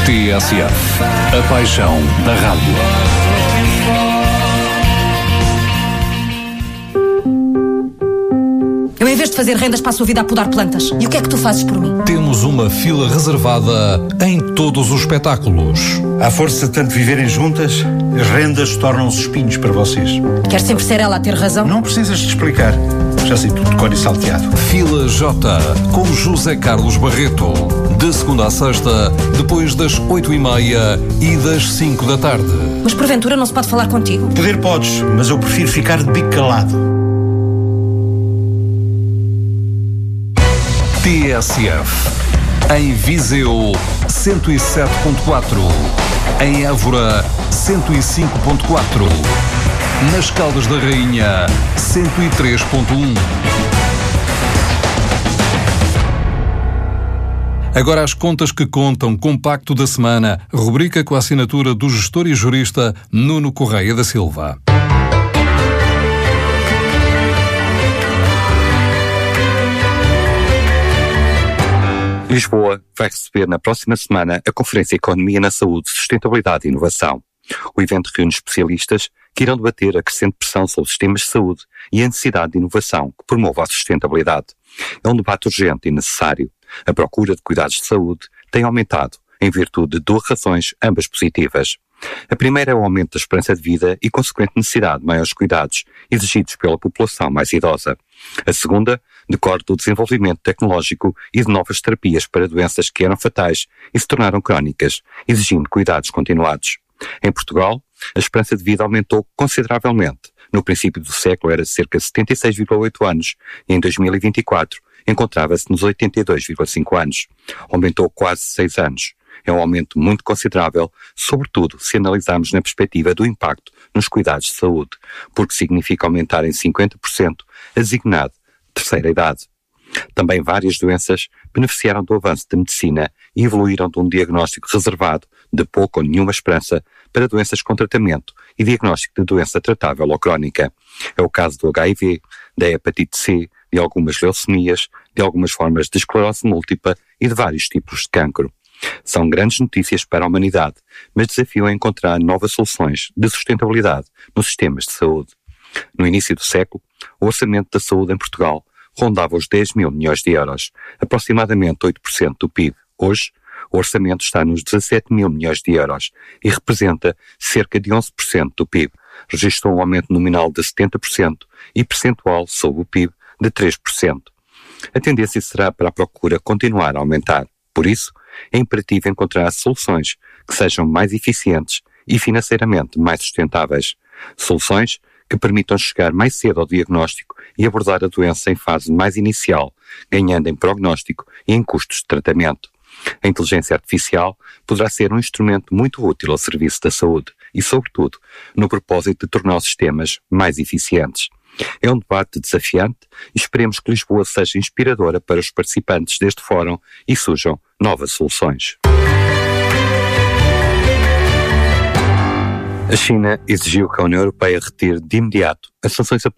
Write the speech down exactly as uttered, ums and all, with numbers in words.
T S F, a paixão da rádio. Eu, em vez de fazer rendas, passo a vida a podar plantas. E o que é que tu fazes por mim? Temos uma fila reservada em todos os espetáculos. À força de tanto viverem juntas, as rendas tornam-se espinhos para vocês. Quer sempre ser ela a ter razão? Não precisas de explicar. Já sei tudo de cor e salteado. Fila J, com José Carlos Barreto. De segunda a sexta, depois das oito e meia e das cinco da tarde. Mas porventura não se pode falar contigo? Poder podes, mas eu prefiro ficar de bico calado. T S F. Em Viseu, cento e sete ponto quatro. Em Évora, cento e cinco ponto quatro. Nas Caldas da Rainha, cento e três ponto um. Agora as contas que contam, compacto da semana, rubrica com a assinatura do gestor e jurista Nuno Correia da Silva. Lisboa vai receber na próxima semana a Conferência Economia na Saúde, Sustentabilidade e Inovação. O evento reúne especialistas que irão debater a crescente pressão sobre os sistemas de saúde e a necessidade de inovação que promova a sustentabilidade. É um debate urgente e necessário. A procura de cuidados de saúde tem aumentado em virtude de duas razões, ambas positivas. A primeira é o aumento da esperança de vida e consequente necessidade de maiores cuidados exigidos pela população mais idosa. A segunda decorre do desenvolvimento tecnológico e de novas terapias para doenças que eram fatais e se tornaram crónicas, exigindo cuidados continuados. Em Portugal, a esperança de vida aumentou consideravelmente. No princípio do século era de cerca de setenta e seis vírgula oito anos e em dois mil e vinte e quatro encontrava-se nos oitenta e dois vírgula cinco anos. Aumentou quase seis anos. É um aumento muito considerável, sobretudo se analisarmos na perspectiva do impacto nos cuidados de saúde, porque significa aumentar em cinquenta por cento a designada terceira idade. Também várias doenças beneficiaram do avanço da medicina e evoluíram de um diagnóstico reservado, de pouca ou nenhuma esperança, para doenças com tratamento e diagnóstico de doença tratável ou crónica. É o caso do H I V, da hepatite C, de algumas leucemias, de algumas formas de esclerose múltipla e de vários tipos de cancro. São grandes notícias para a humanidade, mas desafiam a encontrar novas soluções de sustentabilidade nos sistemas de saúde. No início do século, o orçamento da saúde em Portugal rondava os dez mil milhões de euros, aproximadamente oito por cento do P I B. Hoje, o orçamento está nos dezassete mil milhões de euros e representa cerca de onze por cento do P I B. Registrou um aumento nominal de setenta por cento e percentual sobre o P I B de três por cento. A tendência será para a procura continuar a aumentar. Por isso, é imperativo encontrar soluções que sejam mais eficientes e financeiramente mais sustentáveis. Soluções que permitam chegar mais cedo ao diagnóstico e abordar a doença em fase mais inicial, ganhando em prognóstico e em custos de tratamento. A inteligência artificial poderá ser um instrumento muito útil ao serviço da saúde e, sobretudo, no propósito de tornar os sistemas mais eficientes. É um debate desafiante e esperemos que Lisboa seja inspiradora para os participantes deste fórum e surjam novas soluções. A China exigiu que a União Europeia retire de imediato as sanções